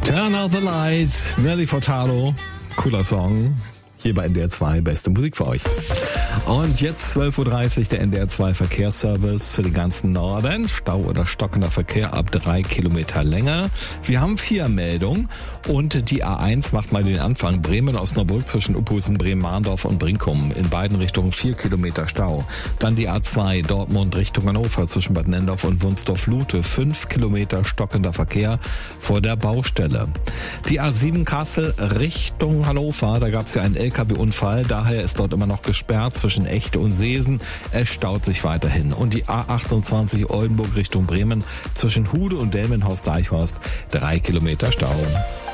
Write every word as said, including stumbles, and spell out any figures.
Turn out the light, Nelly Furtado, cooler Song. Hier bei N D R zwei, beste Musik für euch. Und jetzt zwölf Uhr dreißig, der N D R zwei Verkehrsservice für den ganzen Norden. Stau oder stockender Verkehr ab drei Kilometer Länge. Wir haben vier Meldungen und die A eins macht mal den Anfang. Bremen-Osnabrück zwischen Uphusen, Bremen-Mahndorf und Brinkum. In beiden Richtungen vier Kilometer Stau. Dann die A zwei Dortmund Richtung Hannover zwischen Bad Nendorf und Wunsdorf-Lute. fünf Kilometer stockender Verkehr vor der Baustelle. Die A sieben Kassel Richtung Hannover, da gab es ja einen L K W-Unfall. Daher ist dort immer noch gesperrt zwischen Echte und Seesen. Es staut sich weiterhin. Und die A achtundzwanzig Oldenburg Richtung Bremen zwischen Hude und Delmenhorst-Deichhorst. Drei Kilometer Stau.